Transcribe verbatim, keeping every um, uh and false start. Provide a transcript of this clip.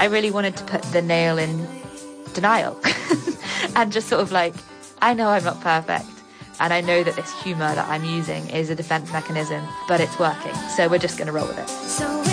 I really wanted to put the nail in denial and just sort of like, I know I'm not perfect. And I know that this humour that I'm using is a defence mechanism, but it's working. So we're just going to roll with it. So